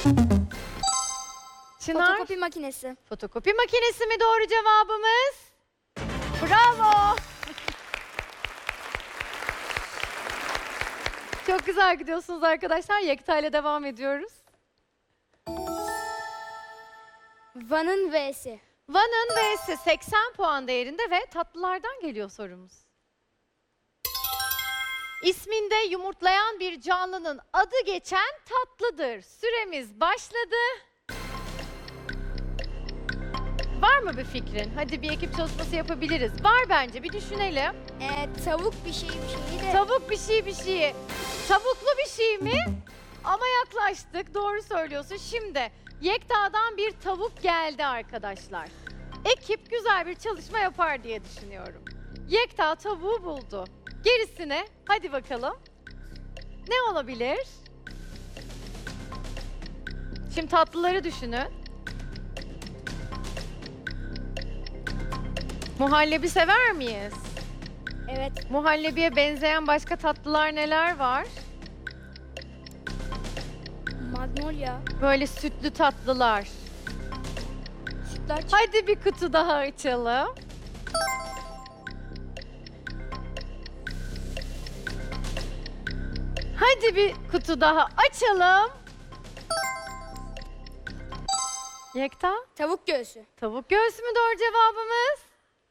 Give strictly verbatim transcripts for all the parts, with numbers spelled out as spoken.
Çınar. Fotokopi makinesi. Fotokopi makinesi mi doğru cevabımız? Bravo. Çok güzel gidiyorsunuz arkadaşlar. Yekta ile devam ediyoruz. Van'ın V'si. Van'ın V'si seksen puan değerinde ve tatlılardan geliyor sorumuz. İsminde yumurtlayan bir canlının adı geçen tatlıdır. Süremiz başladı. Var mı bir fikrin? Hadi bir ekip çalışması yapabiliriz. Var bence, bir düşünelim. Ee, tavuk bir şey bir şey de. Tavuk bir şey bir şey. Tavuklu bir şey mi? Ama yaklaştık. Doğru söylüyorsun. Şimdi Yekta'dan bir tavuk geldi arkadaşlar. Ekip güzel bir çalışma yapar diye düşünüyorum. Yekta tavuğu buldu. Gerisine hadi bakalım. Ne olabilir? Şimdi tatlıları düşünün. Muhallebi sever miyiz? Evet. Muhallebiye benzeyen başka tatlılar neler var? Magnolia. Böyle sütlü tatlılar. Sütlaç. Hadi bir kutu daha açalım. Hadi bir kutu daha açalım. Yekta, Tavuk göğsü. tavuk göğsü mü doğru cevabımız?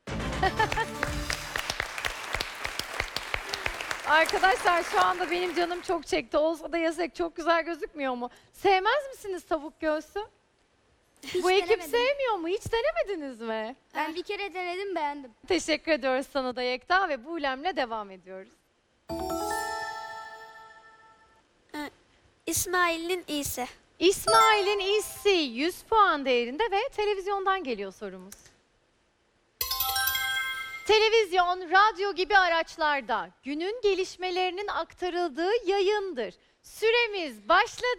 Arkadaşlar şu anda benim canım çok çekti. Olsa da yesek çok güzel gözükmüyor mu? Sevmez misiniz tavuk göğsü? Hiç Bu ekip denemedim. sevmiyor mu? Hiç denemediniz mi? Ben bir kere denedim beğendim. Teşekkür ediyoruz sana da Yekta ve Buğlem'le devam ediyoruz. İsmail'in iyisi. İsmail'in iyisi yüz puan değerinde ve televizyondan geliyor sorumuz. Televizyon, radyo gibi araçlarda günün gelişmelerinin aktarıldığı yayındır. Süremiz başladı.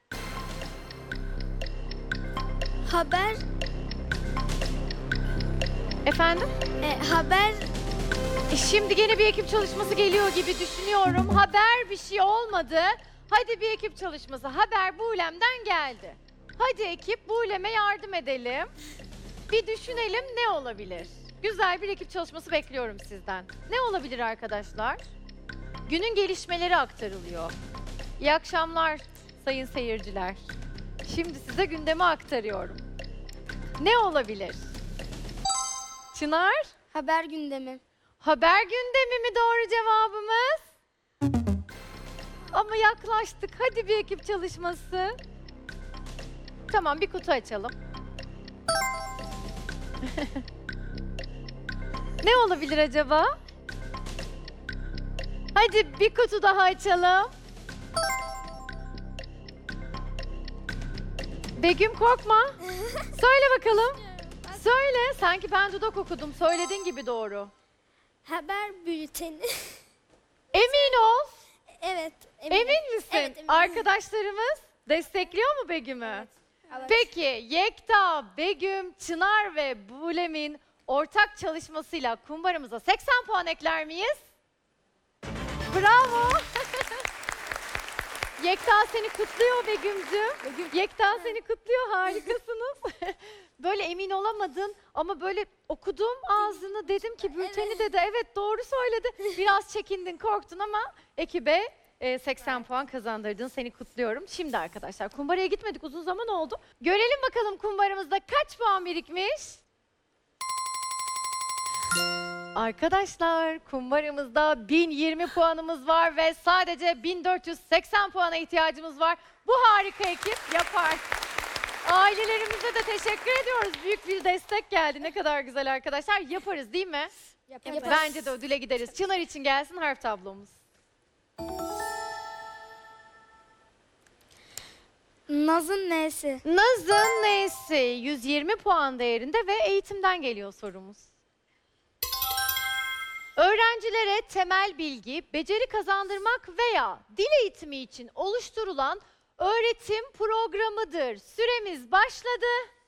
Haber, Efendim? e, haber, E şimdi gene bir ekip çalışması geliyor gibi düşünüyorum. Haber bir şey olmadı. Hadi bir ekip çalışması. Haber Buğlem'den geldi. Hadi ekip Buğlem'e yardım edelim. Bir düşünelim ne olabilir? Güzel bir ekip çalışması bekliyorum sizden. Ne olabilir arkadaşlar? Günün gelişmeleri aktarılıyor. İyi akşamlar sayın seyirciler. Şimdi size gündemi aktarıyorum. Ne olabilir? Çınar? Haber gündemi. Haber gündemi mi doğru cevabımız? Ama yaklaştık. Hadi bir ekip çalışması. Tamam, bir kutu açalım. Ne olabilir acaba? Hadi bir kutu daha açalım. Begüm korkma. Söyle bakalım. Söyle. Sanki ben dudak okudum. Söylediğin gibi doğru. haber bülteni. Emin ol. Evet. Emin misin? Evet, eminim. Arkadaşlarımız destekliyor mu Begüm'ü? Evet. Peki Yekta, Begüm, Çınar ve Buğlem'in ortak çalışmasıyla kumbaramıza seksen puan ekler miyiz? Bravo. Yekta seni kutluyor Begüm'cüğüm. Yekta seni kutluyor, harikasınız. Böyle emin olamadın ama böyle okudum ağzını, dedim ki bülteni dedi. Evet doğru söyledi. Biraz çekindin, korktun ama ekibe e, seksen puan kazandırdın. Seni kutluyorum. Şimdi arkadaşlar kumbaraya gitmedik, uzun zaman oldu. Görelim bakalım kumbaramızda kaç puan birikmiş? Arkadaşlar kumbaramızda bin yirmi puanımız var ve sadece bin dört yüz seksen puana ihtiyacımız var. Bu harika ekip yapar. Ailelerimize de teşekkür ediyoruz. Büyük bir destek geldi. Ne kadar güzel arkadaşlar. Yaparız değil mi? Yaparız. Bence de ödüle gideriz. Çınar için gelsin harf tablomuz. Naz'ın N'si. Naz'ın N'si yüz yirmi puan değerinde ve eğitimden geliyor sorumuz. Öğrencilere temel bilgi, beceri kazandırmak veya dil eğitimi için oluşturulan öğretim programıdır. Süremiz başladı.